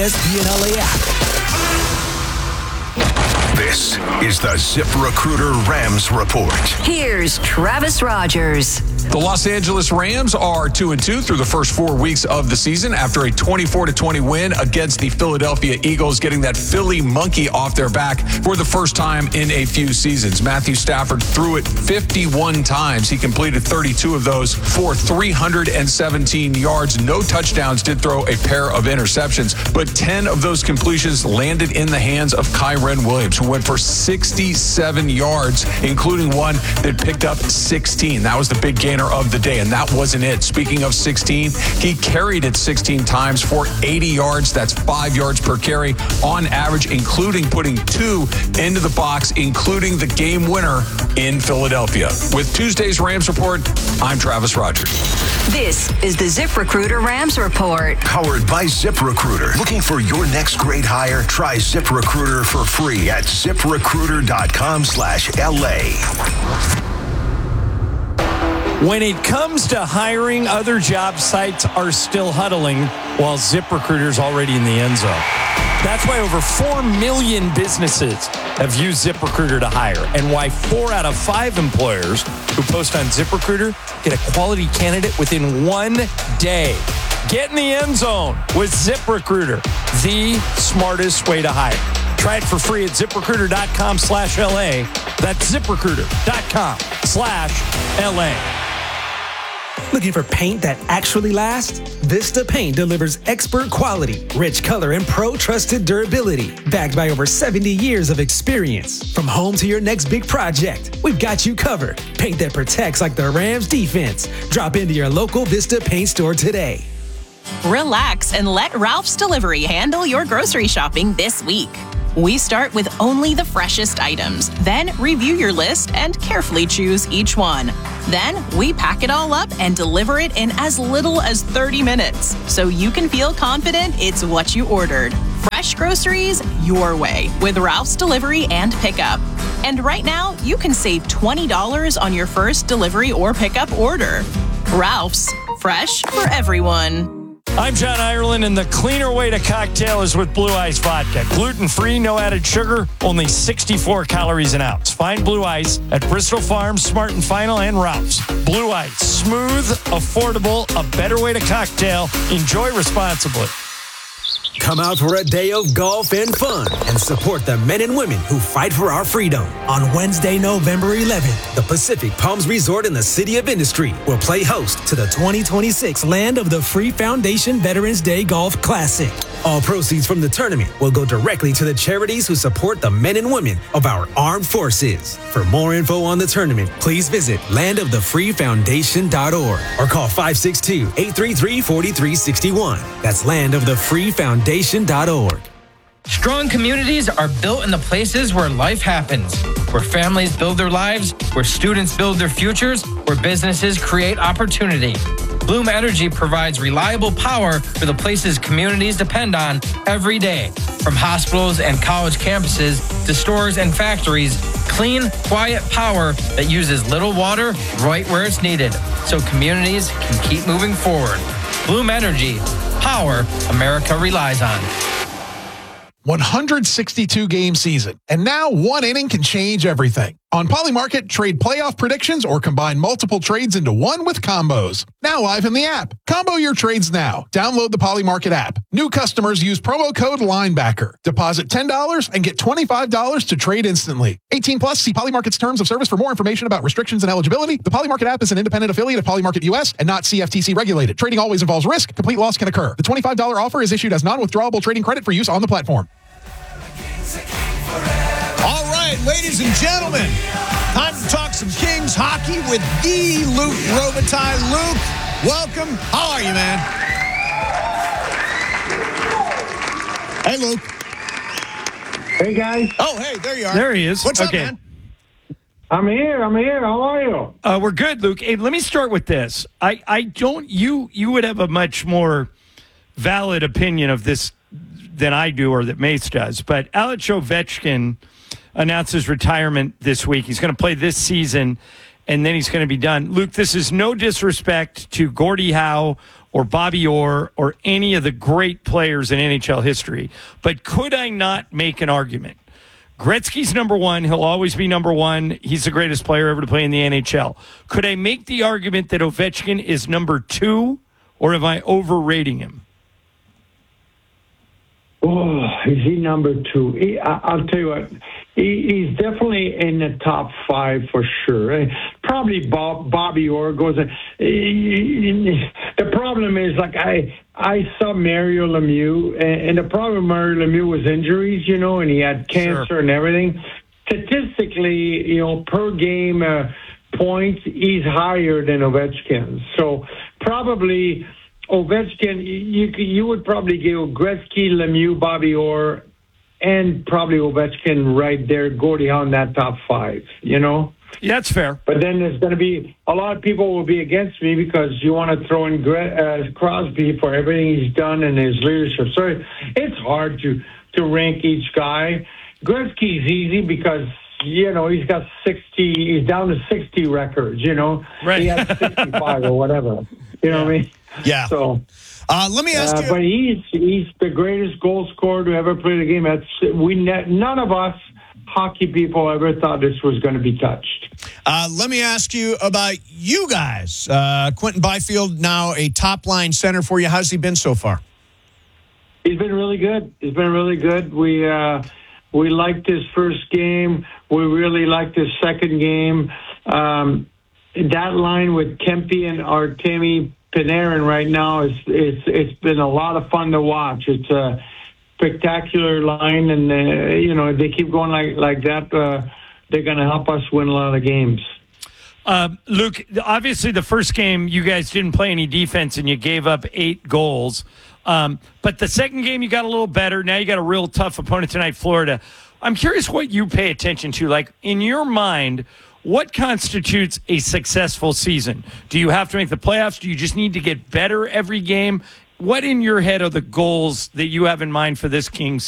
ESPN LA app. This is the ZipRecruiter Rams Report. Here's Travis Rogers. The Los Angeles Rams are 2-2 through the first 4 weeks of the season after a 24-20 win against the Philadelphia Eagles, getting that Philly monkey off their back for the first time in a few seasons. Matthew Stafford threw it 51 times. He completed 32 of those for 317 yards. No touchdowns, did throw a pair of interceptions, but 10 of those completions landed in the hands of Kyren Williams, who went for 67 yards, including one that picked up 16. That was the big gainer of the day, and that wasn't it. Speaking of 16, he carried it 16 times for 80 yards. That's 5 yards per carry on average, including putting 2 into the box, including the game winner in Philadelphia. With Tuesday's Rams Report, I'm Travis Rogers. This is the ZipRecruiter Rams Report. Powered by ZipRecruiter. Looking for your next great hire? Try ZipRecruiter for free at ZipRecruiter.com/LA. When it comes to hiring, other job sites are still huddling while ZipRecruiter's already in the end zone. That's why over 4 million businesses have used ZipRecruiter to hire, and why 4 out of 5 employers who post on ZipRecruiter get a quality candidate within 1 day. Get in the end zone with ZipRecruiter, the smartest way to hire. Try it for free at ZipRecruiter.com/LA. That's ZipRecruiter.com/LA. Looking for paint that actually lasts? Vista Paint delivers expert quality, rich color, and pro-trusted durability. Backed by over 70 years of experience. From home to your next big project, we've got you covered. Paint that protects like the Rams defense. Drop into your local Vista Paint store today. Relax and let Ralph's Delivery handle your grocery shopping this week. We start with only the freshest items, then review your list and carefully choose each one. Then we pack it all up and deliver it in as little as 30 minutes, so you can feel confident it's what you ordered. Fresh groceries your way with Ralph's Delivery and Pickup. And right now, you can save $20 on your first delivery or pickup order. Ralph's, fresh for everyone. I'm John Ireland, and the cleaner way to cocktail is with Blue Ice Vodka. Gluten-free, no added sugar, only 64 calories an ounce. Find Blue Ice at Bristol Farms, Smart & Final, and Ralph's. Blue Ice, smooth, affordable, a better way to cocktail. Enjoy responsibly. Come out for a day of golf and fun and support the men and women who fight for our freedom. On Wednesday, November 11th, the Pacific Palms Resort in the City of Industry will play host to the 2026 Land of the Free Foundation Veterans Day Golf Classic. All proceeds from the tournament will go directly to the charities who support the men and women of our armed forces. For more info on the tournament, please visit landofthefreefoundation.org or call 562-833-4361. That's landofthefreefoundation.org. Strong communities are built in the places where life happens, where families build their lives, where students build their futures, where businesses create opportunity. Bloom Energy provides reliable power for the places communities depend on every day. From hospitals and college campuses to stores and factories, clean, quiet power that uses little water right where it's needed, so communities can keep moving forward. Bloom Energy, power America relies on. 162-game season, and now one inning can change everything. On Polymarket, trade playoff predictions or combine multiple trades into one with combos. Now live in the app. Combo your trades now. Download the Polymarket app. New customers use promo code LINEBACKER. Deposit $10 and get $25 to trade instantly. 18 plus, see Polymarket's terms of service for more information about restrictions and eligibility. The Polymarket app is an independent affiliate of Polymarket US and not CFTC regulated. Trading always involves risk. Complete loss can occur. The $25 offer is issued as non-withdrawable trading credit for use on the platform. All right, ladies and gentlemen, time to talk some Kings hockey with the Luke Robitaille. Luke, welcome. How are you, man? Hey, Luke. Hey, guys. Oh, hey, there you are. There he is. What's up, man? I'm here. How are you? We're good, Luke. Hey, let me start with this. You would have a much more valid opinion of this than I do or that Mace does. But Alex Ovechkin announced his retirement this week. He's going to play this season, and then he's going to be done. Luke, this is no disrespect to Gordie Howe or Bobby Orr or any of the great players in NHL history. But could I not make an argument? Gretzky's number one. He'll always be number one. He's the greatest player ever to play in the NHL. Could I make the argument that Ovechkin is number two, or am I overrating him? Oh, is he number two? I'll tell you what. He's definitely in the top five for sure. Probably Bobby Orr goes. The problem is, like, I saw Mario Lemieux, and the problem with Mario Lemieux was injuries, and he had cancer and everything. Statistically, per game points, he's higher than Ovechkin. So probably Ovechkin, you would probably give Gretzky, Lemieux, Bobby Orr, and probably Ovechkin right there, Gordie on that top five, Yeah, that's fair. But then there's going to be a lot of people will be against me because you want to throw in Crosby for everything he's done in his leadership. So it's hard to rank each guy. Gretzky's easy because, he's got 60, he's down to 60 records, Right. He had 65 or whatever. You know what I mean? Yeah. So let me ask you. But he's the greatest goal scorer to ever play the game. None of us hockey people ever thought this was going to be touched. Let me ask you about you guys. Quentin Byfield, now a top-line center for you. How's he been so far? He's been really good. We liked his first game. We really liked his second game. That line with Kempe and Artemi Panarin right now it's been a lot of fun to watch. It's a spectacular line, and if they keep going like that, they're going to help us win a lot of games. Luke, obviously the first game you guys didn't play any defense and you gave up 8 goals. But the second game you got a little better. Now you got a real tough opponent tonight, Florida. I'm curious what you pay attention to. Like, in your mind, what constitutes a successful season? Do you have to make the playoffs? Do you just need to get better every game? What in your head are the goals that you have in mind for this Kings